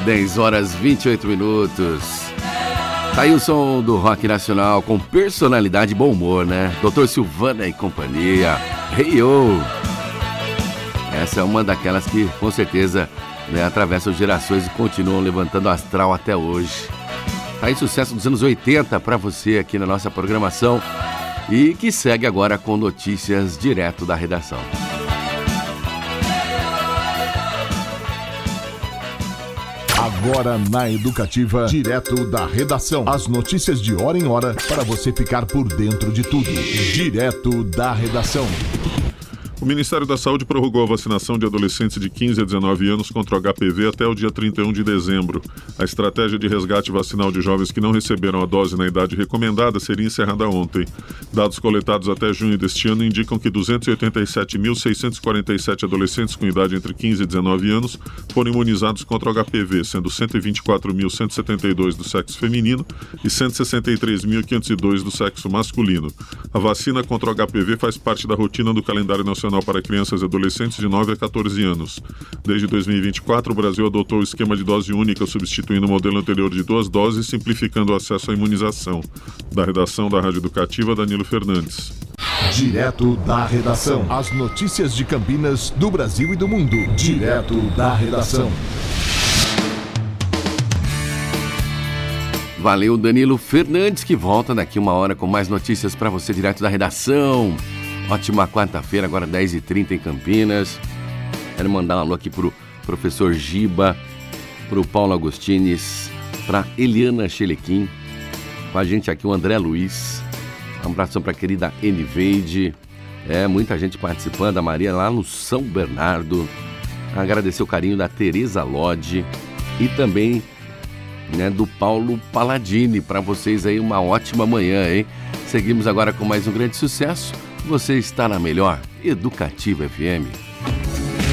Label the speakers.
Speaker 1: 10 horas 28 minutos. Tá aí o som do rock nacional com personalidade e bom humor, né? Dr. Silvana e companhia. Hey yo! Essa é uma daquelas que, com certeza, né, atravessam gerações e continuam levantando o astral até hoje. Tá aí sucesso dos anos 80 para você aqui na nossa programação e que segue agora com notícias direto da redação.
Speaker 2: Agora na Educativa, direto da redação. As notícias de hora em hora para você ficar por dentro de tudo. Direto da redação.
Speaker 3: O Ministério da Saúde prorrogou a vacinação de adolescentes de 15 a 19 anos contra o HPV até o dia 31 de dezembro. A estratégia de resgate vacinal de jovens que não receberam a dose na idade recomendada seria encerrada ontem. Dados coletados até junho deste ano indicam que 287.647 adolescentes com idade entre 15 e 19 anos foram imunizados contra o HPV, sendo 124.172 do sexo feminino e 163.502 do sexo masculino. A vacina contra o HPV faz parte da rotina do calendário nacional para crianças e adolescentes de 9 a 14 anos. Desde 2024, o Brasil adotou o esquema de dose única, substituindo o modelo anterior de 2 doses, simplificando o acesso à imunização. Da redação da Rádio Educativa, Danilo Fernandes.
Speaker 2: Direto da redação. As notícias de Campinas, do Brasil e do mundo. Direto da redação.
Speaker 1: Valeu, Danilo Fernandes, que volta daqui uma hora com mais notícias para você direto da redação. Ótima quarta-feira, agora 10h30 em Campinas. Quero mandar um alô aqui pro professor Giba, pro Paulo Agostines, pra Eliana Chelequim, com a gente aqui o André Luiz. Um abração pra querida Eniveide. Muita gente participando, a Maria lá no São Bernardo. Agradecer o carinho da Tereza Lodi e também, né, do Paulo Paladini. Para vocês aí uma ótima manhã, hein? Seguimos agora com mais um grande sucesso. Você está na melhor Educativa FM.